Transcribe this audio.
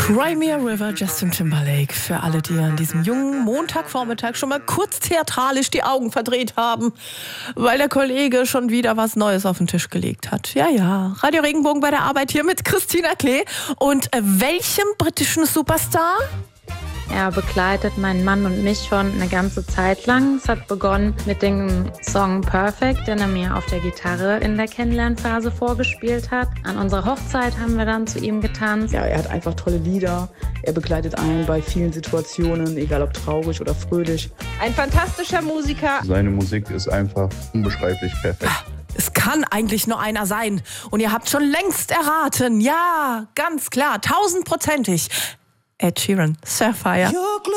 Cry Me a River, Justin Timberlake. Für alle, die an diesem jungen Montagvormittag schon mal kurz theatralisch die Augen verdreht haben, weil der Kollege schon wieder was Neues auf den Tisch gelegt hat. Ja. Radio Regenbogen bei der Arbeit hier mit Christina Klee. Und welchem britischen Superstar? Er begleitet meinen Mann und mich schon eine ganze Zeit lang. Es hat begonnen mit dem Song Perfect, den er mir auf der Gitarre in der Kennenlernphase vorgespielt hat. An unserer Hochzeit haben wir dann zu ihm getanzt. Ja, er hat einfach tolle Lieder. Er begleitet einen bei vielen Situationen, egal ob traurig oder fröhlich. Ein fantastischer Musiker. Seine Musik ist einfach unbeschreiblich perfekt. Es kann eigentlich nur einer sein. Und ihr habt schon längst erraten. Ja, ganz klar, 1000%ig. Ed Sheeran, Sapphire.